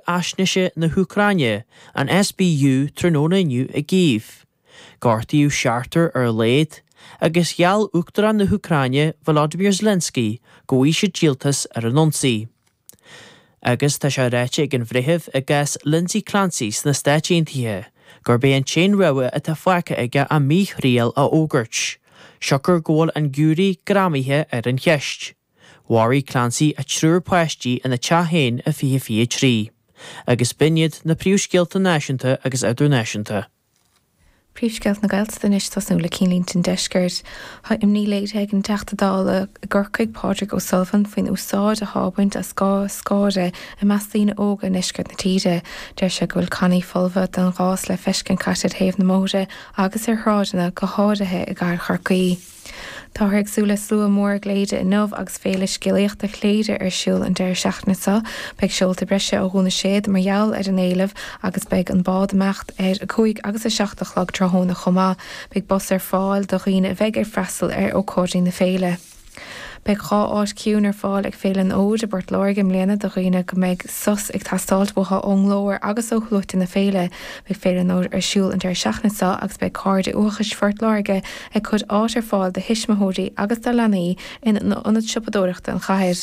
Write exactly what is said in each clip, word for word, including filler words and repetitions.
asneise na Húcraine an S B U tróna inniu a gcíomh. Gortaíú seartar ar léad, agus gheall uachtar na Húcraine Volodymyr Zelensky go bhí siad díoltas ar an ionsaí. Agus tá sé réite ag an bhríthimh agus Lindsay Clancy sna Stáit Aontaithe, gur bé an téan rogha a tá foice aige a míth rial a ógurt. Seochar ggóil an gúraí gramíthe ar an cheist. Warí Clancy a trúr poisttí in na teathain a fiche fiche trí. Agus biniad na príomhscéalta náisiúnta agus idirnáisiúnta. Príomhscéalt na Gaeltachta is tásúla cínlíntin deisgurt. Tá imní léite ag an teachtadála gurcaig Pádraig O'Sullivan faoin úsáid a hábaint a scá scáide a meastína óga nisgurt na tíide, deir se go bhfuil Connie Fulva don gás le feiscin caite taobh na móide agus ar hráideanna go háirithe i gcaill Chorcaí. Tá ag súla slua mór gléide in nómh agus féle scilíocht a chléide ar siúil an deir seachnasa, beag siúlta breise ó húna séad mar gheall ar an éileh agus beag an bád mecht ar a chuig agus a seachtach lag tráthnna chomá, beag bos ar fáil do riine bheith ar freistal ar ó cóirí na féile. Beag chá áit ciún ar fáil ag féile an óid a burt láirgim léana do riine go méid sus ag tastáilt butha onglóir agus ó chluachta na féile, beag féile an óid ar siúil an deir seachnasa agus beag cáirde uachas fuirt láirge ag chud áit ar fáil de hisismathóirí agus de lenaí in na ionad sipadóireachta an chair.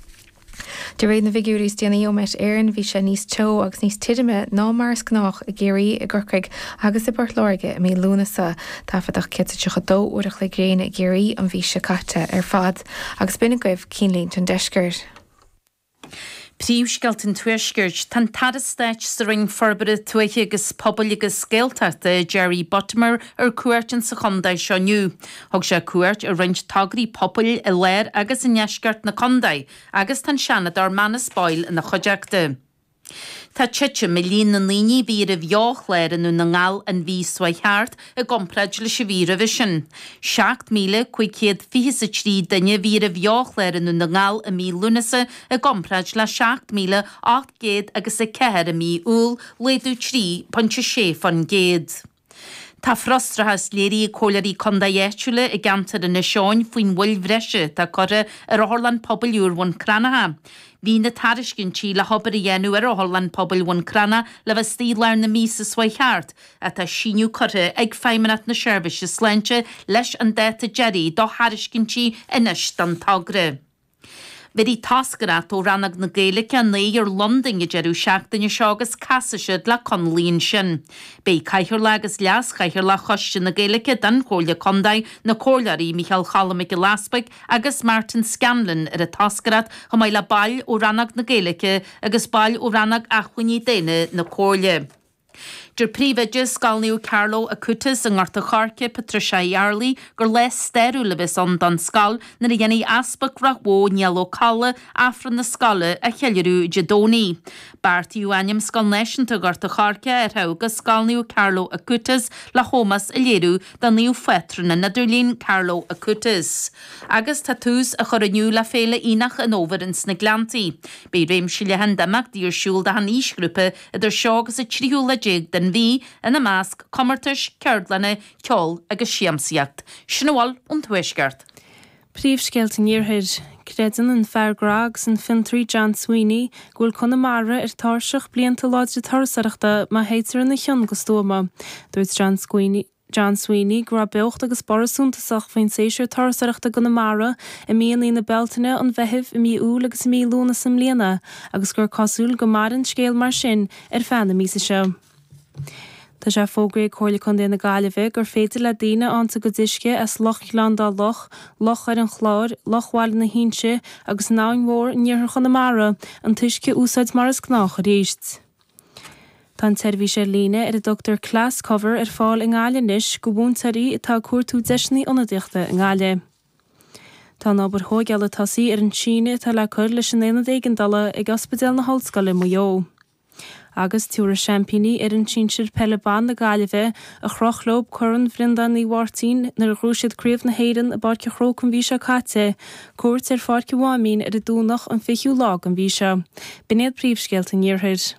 De réad na figúrís déanaí ómeit éireann bhí sé níos teo agus níos tiidime ná mars gnách a géirí a gurcaig agus i burt láirge a mí lúnasa táfadach ciiteach dó uairach le gréine a géirí an bhí se caite ar fad agus bina goibh cínlínt an deisgurt. Príomhscéalt an tuairiscirt tan tadastáit sa ring forbere tuaiche agus pobl agus scéaltarta Jerry Buttimer ar cuairt sa chondaid seo nniu. Thug sé cuairt ar roinnt tagarí pobl i léir agus in neisceart na condaid agus tan seanad ar manas spáil na chodeachta. Tá tite milíon na líní bhí a bheoch léir anú na ngáil an bhí swaithart a gompraid le se bhí a visin. seacht míle chuicéad fiche trí duine bhí a bheoch léir anú na ngáil a mí lunasa a gompraid le seacht míle ácht géad agus a ceir a mí úl léadú trí pontse sé fan géad. Tá frostrahas léirí cólarí condaéisiúla i gantar in na seáin faoin bhfuil bhreise tá corra ar a Holland poblúr bhain cranaha. Bhí na tariscin tí le hobar i dhéanú ar a Holland pobl bhain crana le bheith stílear na mí sa swaithart a tá síniú corra ag feimmanat na seirbhise sláinte leis an déta Jerry do hariscin tí inis don tagra. Bhí tascarat ó rannag na Gaeilge an naí ar London i dearú seachtaine seagus casaisiid le conlíonn sin. Bé caiithir legus leas caiithir le choiste na Gaeilge den chóla condaid na cólarí Michael Challamig i Laspaig agus Martin Scanlon ar a tascarat go mbeidh le bail ó rannag na Gaeilge agus bail ó rannag achhuiní déine na cóla. Dir príomhide scalniú Carlo Acutis an Ngharta Charce Patricia Yarley gur les steirú le bheits an don scal na dhéanaí aspach rachbó nealó calla afran na scala a cheilirú Jadóní. Bartíú aim scal neisianta Ngharta Charce ar thugus scalniú Carlo Acutis le hómas a léirú don níú fetrana na Idirlín Carlo Acutis. Agus tá tús a chur aniu le féle ínach an óvarins na glantaí. Bé réim si le hendamach dír siúl de han ísgrúpa idir seogus a tríú le déag den bhí ina másc commartais ceardlanna ceol agus siamsaíocht. Sinabháil an tuaisceart. Príomhscéalt in níorthaid credan an feargrág san Fintrí John Sweeney ghfuil Connemara ar táirseach blianta láide tarsaachta má héitir na chean go stóma. Dúirt John Sweeney John Sweeney gur beocht agus borasúntasach faoin séisiir tarsaachta Connemara i míon lína beltaine an bheithih i mí úl agus mí lúna sam léana agus gur cosúil go mar an scéal mar sin ar fena mísa seo. Tá sé fógraí cóirla chun déana gáileheh gur féidir le daine ansa go disce as loch landá loch, loch ar an chláir, lochháil na hínse agus náin mór níorthar Connemara an tuisce úsáid mar is gnách a réist. Tá teirhí sé líne ar a Doctor Class Cover ar fáil in gáile níos go búntarí atá cuatú deisnaí ionadaíochta in gáile. Tá ábhar thógeala tasaí ar an Síne tá le chuir leis an éana éigean dala ag ospidéal na hallscoile Mayo. Agus túra champíní ar an tínsir Pellebán na Gaileheh a chrochlób churann bhrindan í Wartín nar a grúisiad críomh na héireann a barce chróchan bhí se caite, cuairt ar fáce bháimín ar a dúnach an fichiú lag an bhí se. B'inéad príomhscéalt in níorthaid.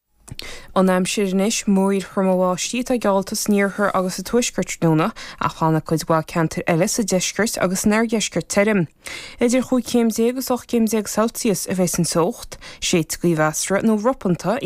An aimsirnis múir chumháistí a gealtas níorthar agus a tuaisgurt a chána chuid bhá ceantar eile a deisgurt agus neirdeisgurt terim. Idir chuig céim déag agus och céim déag Celsius a bheits an sócht, séit go bhheastra nó roppanta